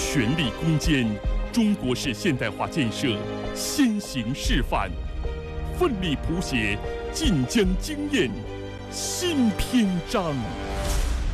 全力攻坚中国式现代化建设先行示范，奋力谱写晋江经验新篇章。